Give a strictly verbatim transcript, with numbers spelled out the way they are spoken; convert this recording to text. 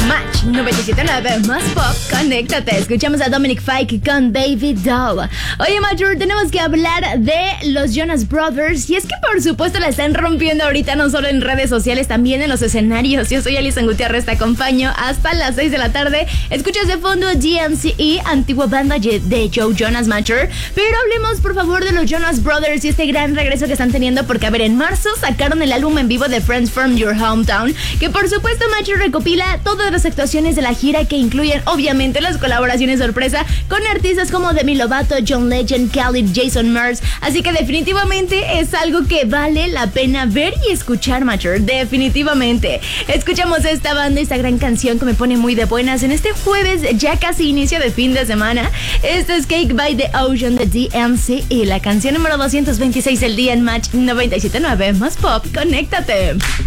Match noventa y siete punto nueve más pop, conéctate. Escuchamos a Dominic Fike con Baby Doll. Oye, Major, tenemos que hablar de los Jonas Brothers. Y es que por supuesto la están rompiendo ahorita, no solo en redes sociales, también en los escenarios. Yo soy Alison Gutiérrez, te acompaño hasta las seis de la tarde. Escuchas de fondo D N C E, antigua banda de Joe Jonas, Major. Pero hablemos por favor de los Jonas Brothers y este gran regreso que están teniendo. Porque a ver, en marzo sacaron el álbum en vivo de Friends from Your Hometown, que por supuesto, Major, recopila todas las actuaciones de la gira, que incluyen obviamente las colaboraciones sorpresa con artistas como Demi Lovato, John Legend, Khalid, Jason Mraz. Así que definitivamente es algo que vale la pena ver y escuchar, Major. Definitivamente. Escuchamos esta banda, esta gran canción que me pone muy de buenas en este jueves, ya casi inicio de fin de semana. Esto es Cake by the Ocean de D N C y la canción número doscientos veintiséis del día en Match noventa y siete punto nueve más pop. Conéctate.